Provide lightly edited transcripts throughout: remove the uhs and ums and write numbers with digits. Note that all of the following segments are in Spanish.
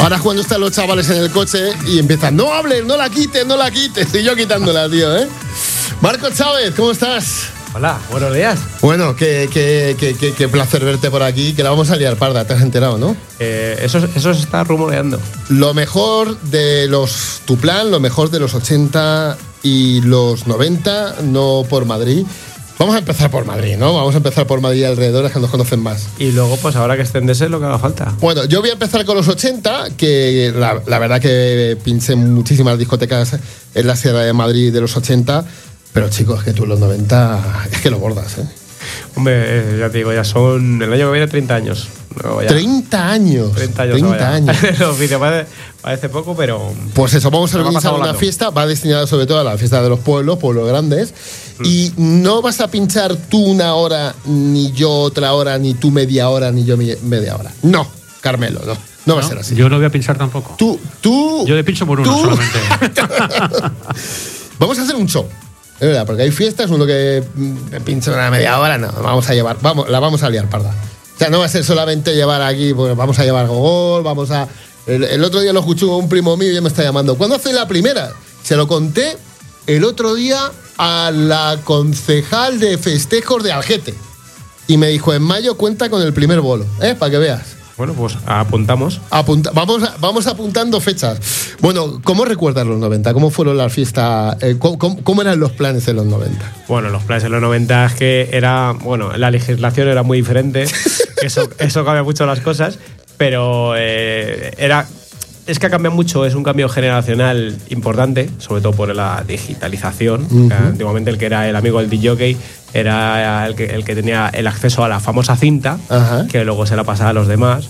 Ahora es cuando están los chavales en el coche y empiezan, no hables, no la quites. Y yo quitándola, tío, ¿eh? Marcos Chávez, ¿cómo estás? Hola, buenos días. Bueno, qué placer verte por aquí, que la vamos a liar parda, te has enterado, ¿no? Eso se está rumoreando. Lo mejor de tu plan, lo mejor de los 80 y los 90, no por Madrid. Vamos a empezar por Madrid, ¿no? Vamos a empezar por Madrid y alrededores, que nos conocen más. Y luego, pues habrá que extenderse lo que haga falta. Bueno, yo voy a empezar con los 80, que la verdad que pinché muchísimas discotecas en la Sierra de Madrid de los 80, pero chicos, es que tú los 90 es que lo bordas, ¿eh? Hombre, ya te digo, ya son el año que viene 30 años. No, 30 años. 30 años. Los vídeos parece poco, pero... Pues eso, vamos a organizar una fiesta, va destinada sobre todo a la fiesta de los pueblos grandes, y no vas a pinchar tú una hora, ni yo otra hora, ni tú media hora, ni yo media hora. No, Carmelo, no va a ser así. Yo no voy a pinchar tampoco. Tú... Yo le pincho por uno solamente. Vamos a hacer un show. Es verdad, porque hay fiestas, uno que pincha una media hora, no, la vamos a liar parda. O sea, no va a ser solamente llevar aquí, pues vamos a llevar gogol, vamos a... El otro día lo escuchó un primo mío y ya me está llamando. ¿Cuándo hace la primera? Se lo conté el otro día a la concejal de festejos de Algete. Y me dijo, en mayo cuenta con el primer bolo, para que veas. Bueno, pues apuntamos. Vamos apuntando fechas. Bueno, ¿cómo recuerdas los 90? ¿Cómo fueron las fiestas? ¿Cómo eran los planes en los 90? Bueno, los planes en los 90 es que la legislación era muy diferente. eso cambia mucho las cosas, pero es que ha cambiado mucho, es un cambio generacional importante, sobre todo por la digitalización. Uh-huh. Antiguamente el que era el amigo del DJ era el que tenía el acceso a la famosa cinta, uh-huh, que luego se la pasaba a los demás.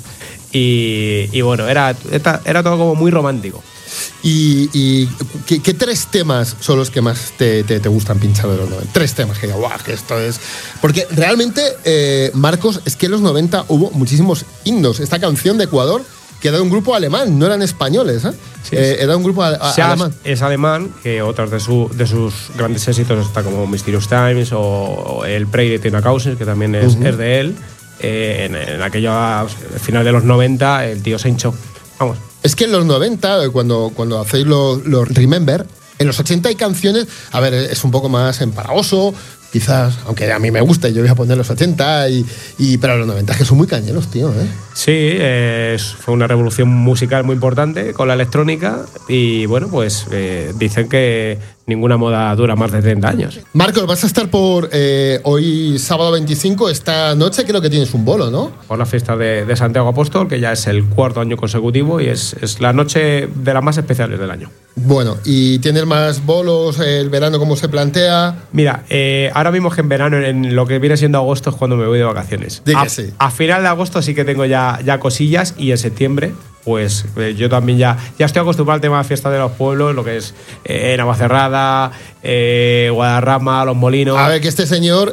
Y bueno, era todo como muy romántico. ¿Y qué tres temas son los que más te gustan pinchar de los 90? Tres temas que digo, guau, que esto es... Porque realmente, Marcos, es que en los 90 hubo muchísimos himnos. Esta canción de Ecuador, que era de un grupo alemán, no eran españoles, ¿eh? Sí. Era un grupo alemán. Es alemán, que otros de sus grandes éxitos está como Mysterious Times o el Prey de Tina Cousins, que también es de él. En aquello, al final de los 90, el tío se hinchó. Vamos. Es que en los 90, cuando hacéis los Remember, en los 80 hay canciones, a ver, es un poco más empalagoso, quizás, aunque a mí me gusta y yo voy a poner los 80, pero los 90 es que son muy cañeros, tío, ¿eh? Sí, fue una revolución musical muy importante con la electrónica y bueno, pues dicen que ninguna moda dura más de 30 años. Marcos, vas a estar por hoy sábado 25, esta noche creo que tienes un bolo, ¿no? Por la fiesta de Santiago Apóstol, que ya es el cuarto año consecutivo y es la noche de las más especiales del año. Bueno, ¿y tienes más bolos? ¿El verano cómo se plantea? Mira, ahora mismo que en verano, en lo que viene siendo agosto, es cuando me voy de vacaciones. Sí. A final de agosto sí que tengo ya cosillas y en septiembre pues yo también ya estoy acostumbrado al tema de fiesta de los pueblos, lo que es Navacerrada, Guadarrama, Los Molinos. A ver, que este señor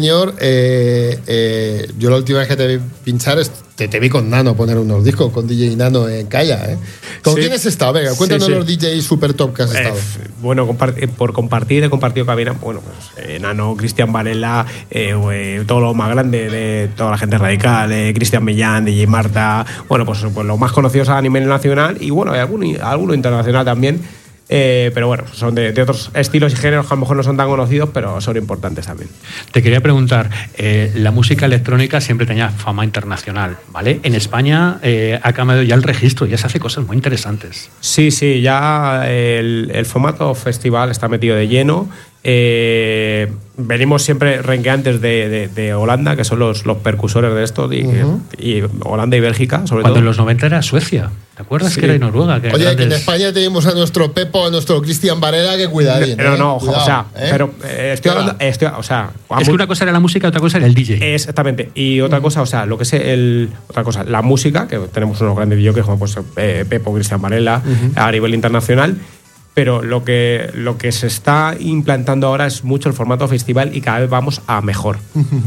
yo la última vez que te vi pinchar te vi con Nano poner unos discos, con DJ Nano en Calla, ¿eh? ¿Con quién has estado? Venga, cuéntanos los DJs super top que has estado. Bueno, por compartir, he compartido cabina, bueno, pues Nano, Cristian Varela, todo lo más grande de toda la gente radical, Cristian Millán, DJ Marta, bueno, pues los más conocidos a nivel nacional y bueno, hay alguno internacional también. Pero bueno, son de otros estilos y géneros que a lo mejor no son tan conocidos, pero son importantes también. Te quería preguntar, la música electrónica siempre tenía fama internacional, ¿vale? En España ha cambiado ya el registro, ya se hace cosas muy interesantes. Sí, ya el formato festival está metido de lleno. Venimos siempre renqueantes de Holanda, que son los percursores de esto, y Holanda y Bélgica, sobre Cuando todo. en los 90 era Suecia, ¿te acuerdas? Sí. Que era Noruega. Que oye, que en España tenemos a nuestro Pepo, a nuestro Cristian Varela, que cuidadín. No, cuidado, o sea, pero estoy hablando, es que una cosa era la música y otra cosa era el DJ. Exactamente, y otra cosa, o sea, lo que es otra cosa, la música, que tenemos unos grandes DJs como pues Pepo, Cristian Varela, a nivel internacional. Pero lo que se está implantando ahora es mucho el formato festival y cada vez vamos a mejor.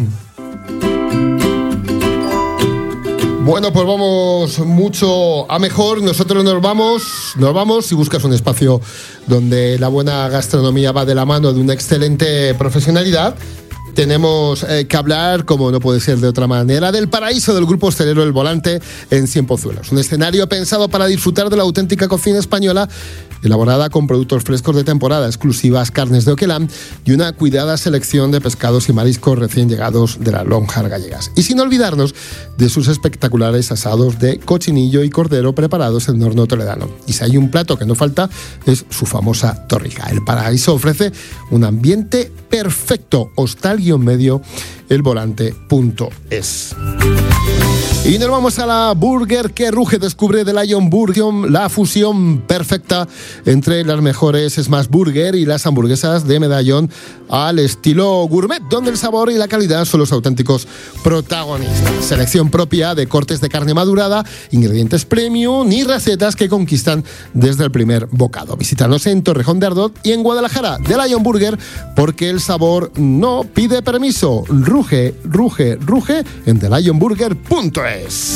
Bueno, pues vamos mucho a mejor. Nosotros nos vamos si buscas un espacio donde la buena gastronomía va de la mano de una excelente profesionalidad. tenemos que hablar, como no puede ser de otra manera, del paraíso del grupo hostelero El Volante en Cienpozuelos. Un escenario pensado para disfrutar de la auténtica cocina española, elaborada con productos frescos de temporada, exclusivas carnes de Oquelán y una cuidada selección de pescados y mariscos recién llegados de las lonjas gallegas. Y sin olvidarnos de sus espectaculares asados de cochinillo y cordero preparados en horno toledano. Y si hay un plato que no falta, es su famosa torrija. El paraíso ofrece un ambiente perfecto. Hostal-medio elvolante.es. Y nos vamos a la Burger que ruge. Descubre de Lion Burger la fusión perfecta entre las mejores Smash Burger y las hamburguesas de medallón al estilo gourmet, donde el sabor y la calidad son los auténticos protagonistas. Selección propia de cortes de carne madurada, ingredientes premium y recetas que conquistan desde el primer bocado. Visítanos en Torrejón de Ardoz y en Guadalajara, de Lion Burger, porque el sabor no pide permiso. Ruge, ruge, ruge en thelionburger.es.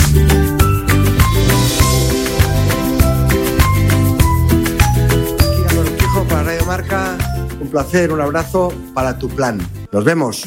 Para Radio Marca, un placer, un abrazo para tu plan. Nos vemos.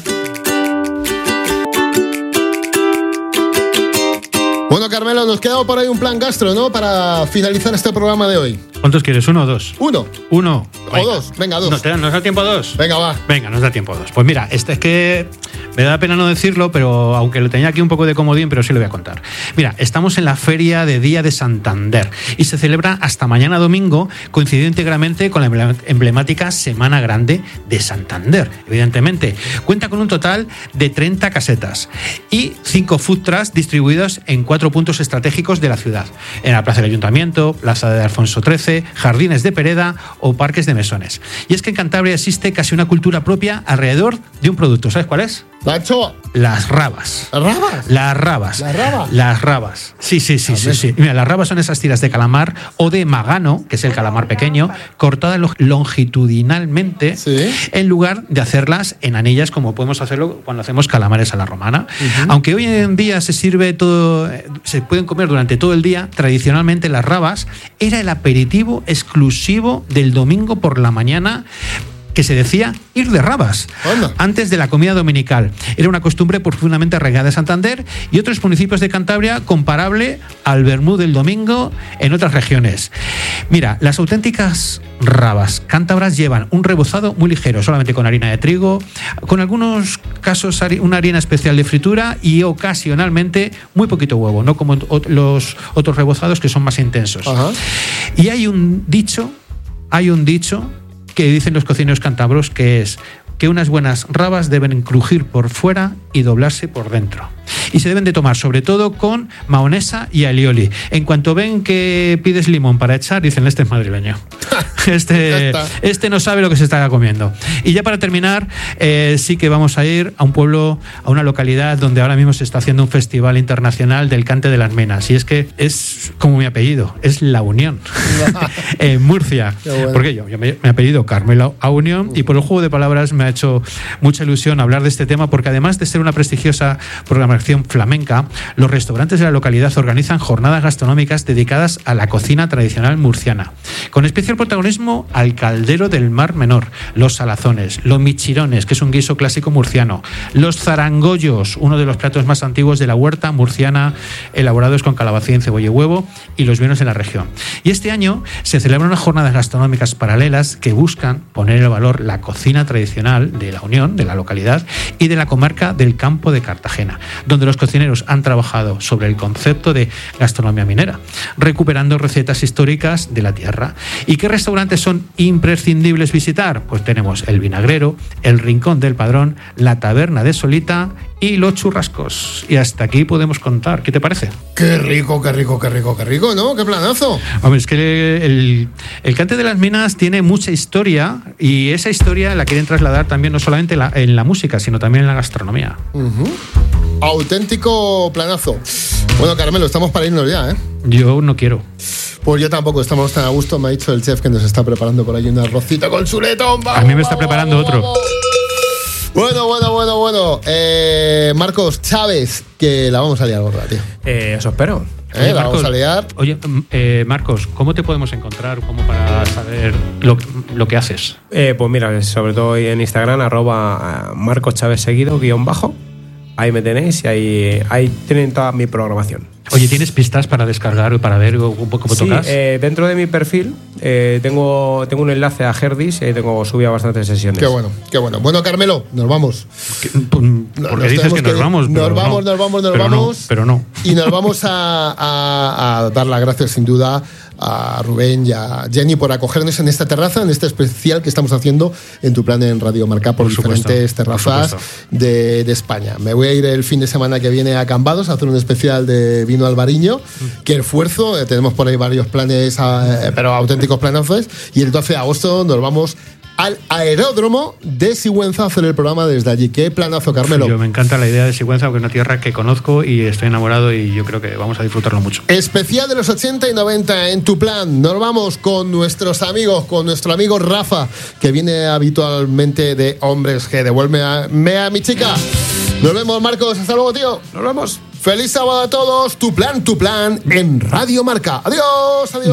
Bueno, Carmelo, nos queda por ahí un plan gastro, ¿no? Para finalizar este programa de hoy. ¿Cuántos quieres? ¿Uno o dos? Uno. Uno. O dos. Venga, dos. ¿Nos da tiempo a dos? Venga, va. Venga, nos da tiempo a dos. Pues mira, es que me da pena no decirlo, pero aunque lo tenía aquí un poco de comodín, pero sí lo voy a contar. Mira, estamos en la Feria de Día de Santander y se celebra hasta mañana domingo, coincidiendo íntegramente con la emblemática Semana Grande de Santander, evidentemente. Cuenta con un total de 30 casetas y 5 food trucks distribuidos en 4 puntos estratégicos de la ciudad. En la Plaza del Ayuntamiento, Plaza de Alfonso XIII, Jardines de Pereda o Parques de Mesones. Y es que en Cantabria existe casi una cultura propia alrededor de un producto. ¿Sabes cuál es? Nacho. Las rabas. ¿Las rabas? Las rabas. ¿Las rabas? Las rabas. Sí. Mira, las rabas son esas tiras de calamar o de magano, que es el calamar pequeño, cortadas longitudinalmente, ¿sí?, en lugar de hacerlas en anillas como podemos hacerlo cuando hacemos calamares a la romana. Uh-huh. Aunque hoy en día se pueden comer durante todo el día, tradicionalmente las rabas era el aperitivo exclusivo del domingo por la mañana, que se decía ir de rabas, antes de la comida dominical. Era una costumbre profundamente arraigada de Santander y otros municipios de Cantabria, comparable al vermú del domingo en otras regiones. Mira, las auténticas rabas cántabras llevan un rebozado muy ligero, solamente con harina de trigo, con algunos casos una harina especial de fritura y ocasionalmente muy poquito huevo, no como los otros rebozados que son más intensos. Uh-huh. Y hay un dicho que dicen los cocineros cántabros, que es que unas buenas rabas deben crujir por fuera y doblarse por dentro. Y se deben de tomar sobre todo con mahonesa y alioli. En cuanto ven que pides limón para echar, dicen, este es madrileño. Este no sabe lo que se está comiendo. Y ya para terminar, sí que vamos a ir a un pueblo, a una localidad donde ahora mismo se está haciendo un festival internacional del cante de las menas. Y es que es como mi apellido, es La Unión. En Murcia. Bueno. Porque yo mi apellido Carmelo A Unión, y por el juego de palabras me ha hecho mucha ilusión hablar de este tema, porque además de ser una prestigiosa programación flamenca, los restaurantes de la localidad organizan jornadas gastronómicas dedicadas a la cocina tradicional murciana, con especial protagonismo al caldero del Mar Menor, los salazones, los michirones, que es un guiso clásico murciano, los zarangollos, uno de los platos más antiguos de la huerta murciana, elaborados con calabacín, cebolla y huevo, y los vinos de la región. Y este año se celebran unas jornadas gastronómicas paralelas que buscan poner en valor la cocina tradicional de La Unión, de la localidad, y de la comarca del Campo de Cartagena, donde los cocineros han trabajado sobre el concepto de gastronomía minera, recuperando recetas históricas de la tierra. ¿Y qué restaurantes son imprescindibles visitar? Pues tenemos el Vinagrero, el Rincón del Padrón, la Taberna de Solita y los Churrascos. Y hasta aquí podemos contar. ¿Qué te parece? Qué rico, ¿no? ¡Qué planazo! Hombre, es que el cante de las minas tiene mucha historia, y esa historia la quieren trasladar también no solamente en la música, sino también en la gastronomía. Uh-huh. Auténtico planazo. Bueno, Carmelo, estamos para irnos ya, ¿eh? Yo no quiero. Pues yo tampoco, estamos tan a gusto. Me ha dicho el chef que nos está preparando por ahí un arrocito con chuletón. A mí me está preparando otro. Bueno. Marcos Chávez, que la vamos a liar gorda, tío. Eso espero. Oye, la vamos a liar. Oye, Marcos, ¿cómo te podemos encontrar como para saber lo que haces? Pues mira, sobre todo en Instagram, @Marcos Chávez seguido, _. Ahí me tenéis y ahí tienen toda mi programación. Oye, ¿tienes pistas para descargar o para ver un poco cómo tocas? Dentro de mi perfil tengo un enlace a Herdis y ahí tengo subido bastantes sesiones. Qué bueno, qué bueno. Bueno, Carmelo, nos vamos. Porque dices que nos vamos. Nos vamos. Pero no. Y nos vamos a dar las gracias, sin duda, a Rubén y a Jenny por acogernos en esta terraza, en este especial que estamos haciendo en Tu Plan en Radio Marca por diferentes terrazas de España. Me voy a ir el fin de semana que viene a Cambados a hacer un especial de vino albariño. Qué esfuerzo, tenemos por ahí varios planes, pero auténticos planazos. Y el 12 de agosto nos vamos al aeródromo de Sigüenza a hacer el programa desde allí. Qué planazo, Carmelo. Yo me encanta la idea de Sigüenza, porque es una tierra que conozco y estoy enamorado, y yo creo que vamos a disfrutarlo mucho. Especial de los 80 y 90 en Tu Plan. Nos vamos con nuestros amigos, con nuestro amigo Rafa, que viene habitualmente de Hombres G. Devuélveme a mi chica. Nos vemos, Marcos. Hasta luego, tío. Nos vemos. Feliz sábado a todos. Tu Plan en Radio Marca. Adiós.